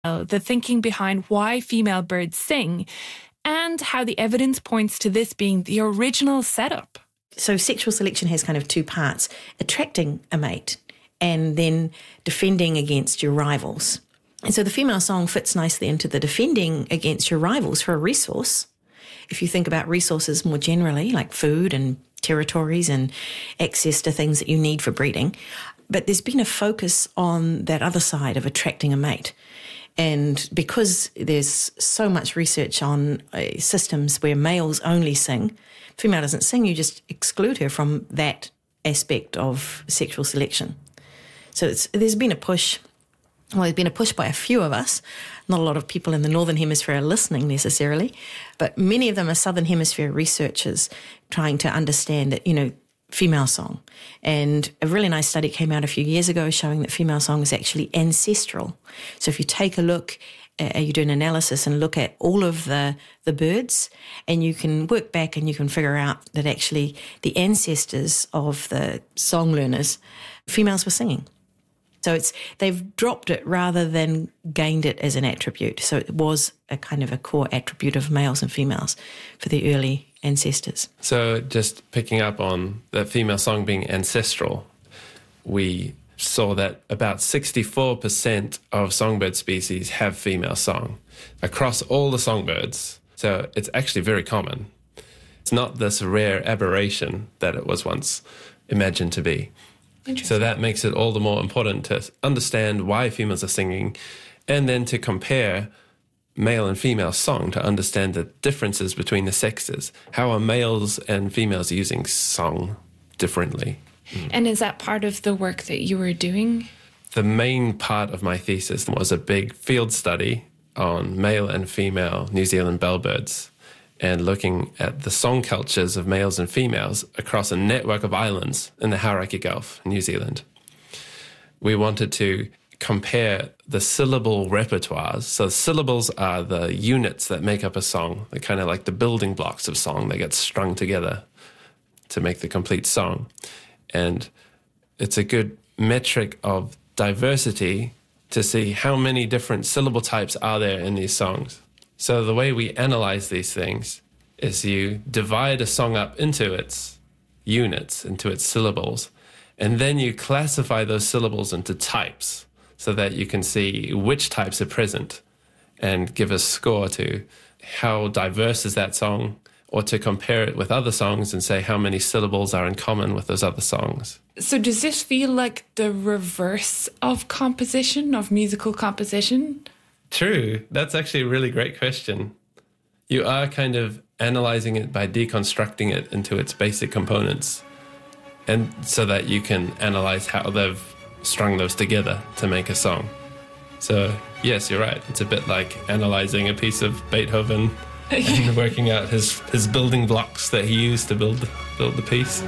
the thinking behind why female birds sing, and how the evidence points to this being the original setup. So sexual selection has kind of two parts: attracting a mate and then defending against your rivals. And so the female song fits nicely into the defending against your rivals for a resource. If you think about resources more generally, like food and territories and access to things that you need for breeding. But there's been a focus on that other side of attracting a mate. And because there's so much research on systems where males only sing, female doesn't sing, you just exclude her from that aspect of sexual selection. So there's been a push. Well, there's been a push by a few of us. Not a lot of people in the Northern Hemisphere are listening necessarily, but many of them are Southern Hemisphere researchers trying to understand that, female song. And a really nice study came out a few years ago showing that female song is actually ancestral. So if you take a look, you do an analysis and look at all of the birds, and you can work back and you can figure out that actually the ancestors of the song learners, females were singing. So they've dropped it rather than gained it as an attribute. So it was a kind of a core attribute of males and females for the early ancestors. So just picking up on the female song being ancestral, we saw that about 64% of songbird species have female song across all the songbirds. So it's actually very common. It's not this rare aberration that it was once imagined to be. So that makes it all the more important to understand why females are singing, and then to compare male and female song to understand the differences between the sexes. How are males and females using song differently? And is that part of the work that you were doing? The main part of my thesis was a big field study on male and female New Zealand bellbirds, and looking at the song cultures of males and females across a network of islands in the Hauraki Gulf, New Zealand. We wanted to compare the syllable repertoires. So syllables are the units that make up a song. They're kind of like the building blocks of song. They get strung together to make the complete song. And it's a good metric of diversity to see how many different syllable types are there in these songs. So the way we analyze these things is you divide a song up into its units, into its syllables, and then you classify those syllables into types so that you can see which types are present and give a score to how diverse is that song, or to compare it with other songs and say how many syllables are in common with those other songs. So does this feel like the reverse of composition, of musical composition? True. That's actually a really great question. You are kind of analyzing it by deconstructing it into its basic components, and so that you can analyze how they've strung those together to make a song. So, yes, you're right. It's a bit like analyzing a piece of Beethoven and working out his building blocks that he used to build the piece.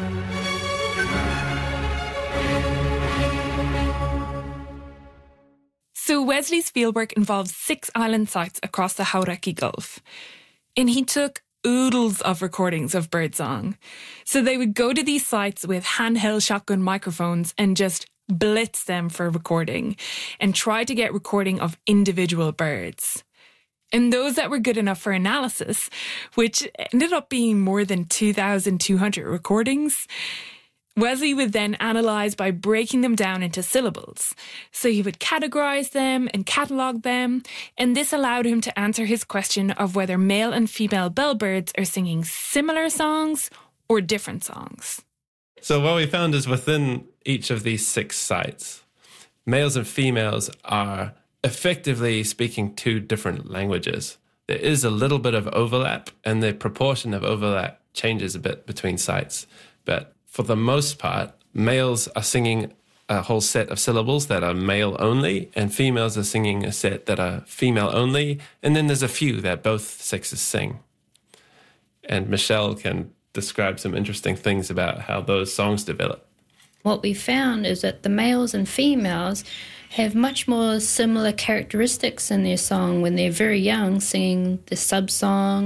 So Wesley's fieldwork involves 6 island sites across the Hauraki Gulf. And he took oodles of recordings of birdsong. So they would go to these sites with handheld shotgun microphones and just blitz them for recording and try to get recording of individual birds. And those that were good enough for analysis, which ended up being more than 2,200 recordings, Wesley would then analyse by breaking them down into syllables. So he would categorise them and catalogue them, and this allowed him to answer his question of whether male and female bellbirds are singing similar songs or different songs. So what we found is within each of these 6 sites, males and females are effectively speaking 2 different languages. There is a little bit of overlap, and the proportion of overlap changes a bit between sites. But for the most part, males are singing a whole set of syllables that are male only, and females are singing a set that are female only, and then there's a few that both sexes sing. And Michelle can describe some interesting things about how those songs develop. What we found is that the males and females have much more similar characteristics in their song when they're very young, singing the sub-song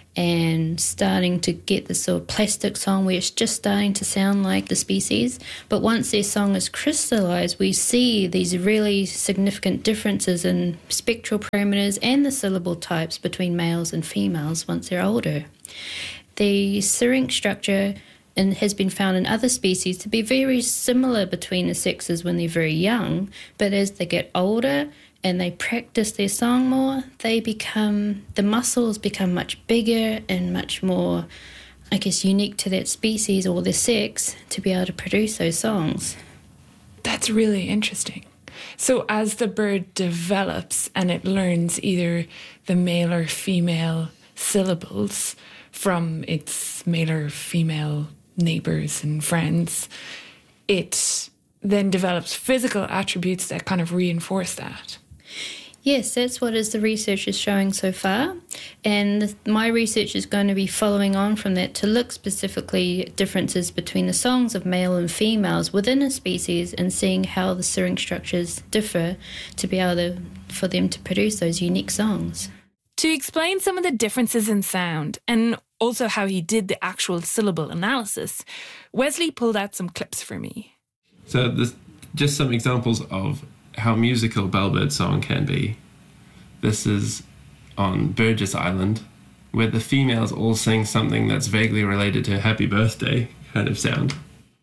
and starting to get this sort of plastic song where it's just starting to sound like the species. But once their song is crystallized, we see these really significant differences in spectral parameters and the syllable types between males and females once they're older. The syrinx structure has been found in other species to be very similar between the sexes when they're very young, but as they get older and they practice their song more, the muscles become much bigger and much more, I guess, unique to that species or the sex to be able to produce those songs. That's really interesting. So as the bird develops and it learns either the male or female syllables from its male or female neighbours and friends, it then develops physical attributes that kind of reinforce that. Yes, that's what the research is showing so far. And my research is going to be following on from that to look specifically at differences between the songs of male and females within a species and seeing how the syrinx structures differ to be able for them to produce those unique songs. To explain some of the differences in sound and also how he did the actual syllable analysis, Wesley pulled out some clips for me. So there's just some examples of how musical bellbird song can be. This is on Burgess Island, where the females all sing something that's vaguely related to happy birthday kind of sound.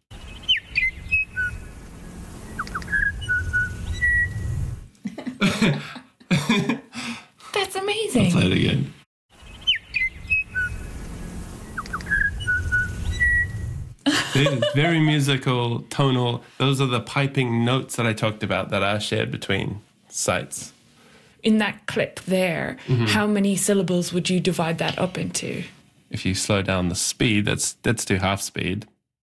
That's amazing. I'll play it again. Very musical, tonal. Those are the piping notes that I talked about that are shared between sites. In that clip there, how many syllables would you divide that up into? If you slow down the speed, let's do half speed.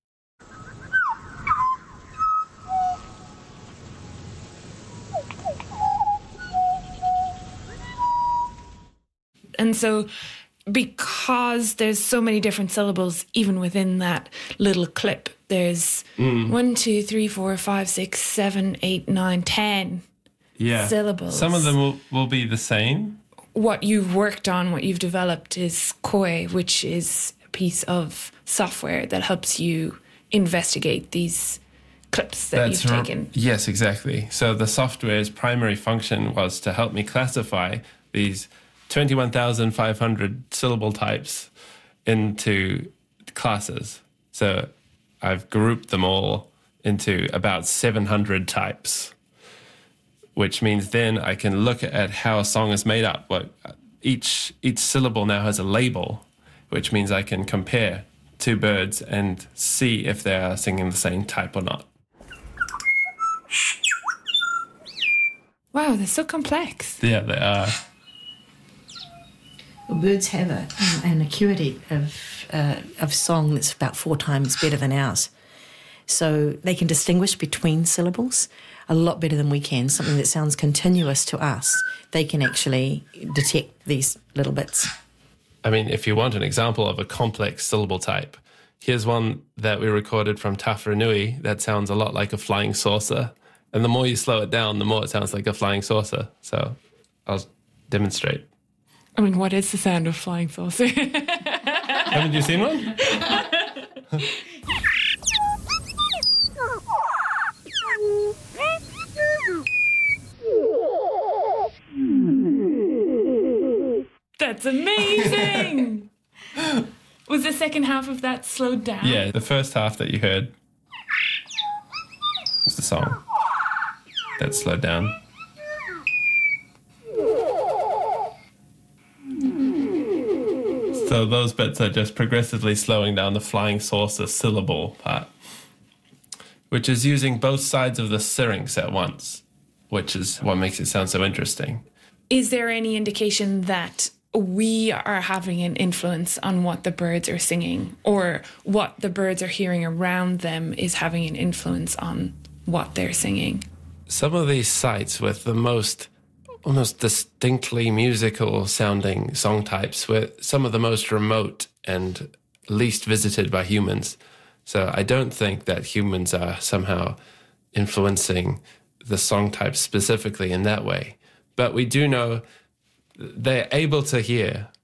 And so because there's so many different syllables, even within that little clip, there's 1, 2, 3, 4, 5, 6, 7, 8, 9, 10 syllables. Some of them will be the same. What you've worked on, what you've developed is Koi, which is a piece of software that helps you investigate these clips that you've taken. Yes, exactly. So the software's primary function was to help me classify these 21,500 syllable types into classes. So I've grouped them all into about 700 types, which means then I can look at how a song is made up. Each syllable now has a label, which means I can compare two birds and see if they are singing the same type or not. Wow, they're so complex. Yeah, they are. Well, birds have an acuity of song that's about 4 times better than ours. So they can distinguish between syllables a lot better than we can. Something that sounds continuous to us, they can actually detect these little bits. I mean, if you want an example of a complex syllable type, here's one that we recorded from Tawharanui that sounds a lot like a flying saucer. And the more you slow it down, the more it sounds like a flying saucer. So I'll demonstrate. I mean, what is the sound of flying saucer? Haven't you seen one? That's amazing! Was the second half of that slowed down? Yeah, the first half that you heard is the song. That's slowed down. So those bits are just progressively slowing down the flying saucer syllable part, which is using both sides of the syrinx at once, which is what makes it sound so interesting. Is there any indication that we are having an influence on what the birds are singing, or what the birds are hearing around them is having an influence on what they're singing? Some of these sites with the most almost distinctly musical sounding song types were some of the most remote and least visited by humans. So I don't think that humans are somehow influencing the song types specifically in that way. But we do know they're able to hear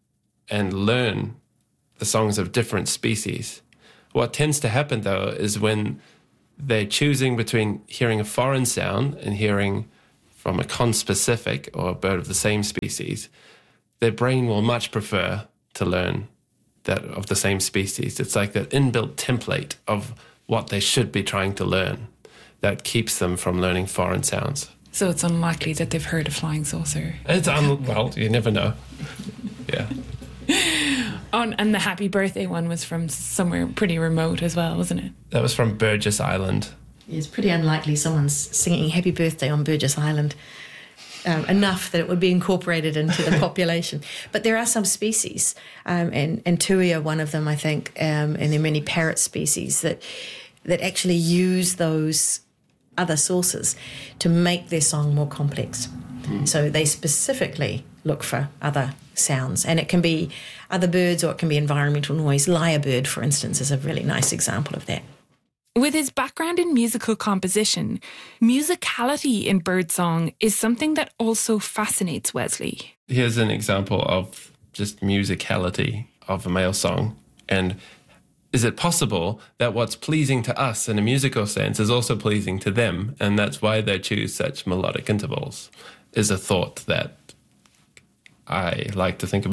and learn the songs of different species. What tends to happen, though, is when they're choosing between hearing a foreign sound and hearing from a conspecific or a bird of the same species, their brain will much prefer to learn that of the same species. It's like that inbuilt template of what they should be trying to learn that keeps them from learning foreign sounds. So it's unlikely that they've heard a flying saucer. Well, you never know. Yeah. And the happy birthday one was from somewhere pretty remote as well, wasn't it? That was from Burgess Island. It's pretty unlikely someone's singing Happy Birthday on Burgess Island enough that it would be incorporated into the population. But there are some species, and tui are one of them, I think, and there are many parrot species that actually use those other sources to make their song more complex. So they specifically look for other sounds, and it can be other birds or it can be environmental noise. Lyrebird, for instance, is a really nice example of that. With his background in musical composition, musicality in birdsong is something that also fascinates Wesley. Here's an example of just musicality of a male song. And is it possible that what's pleasing to us in a musical sense is also pleasing to them, and that's why they choose such melodic intervals? Is a thought that I like to think about.